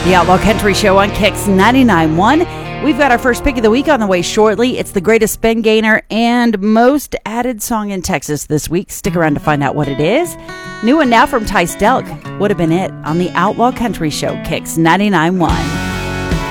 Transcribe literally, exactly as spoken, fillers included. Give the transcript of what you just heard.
The Outlaw Country Show on Kicks ninety-nine point one. We've got our first pick of the week on the way shortly. It's the greatest spin gainer and most added song in Texas this week. Stick around to find out what it is. New one now from Tice Delk. Would have been it on the Outlaw Country Show, Kicks ninety-nine point one.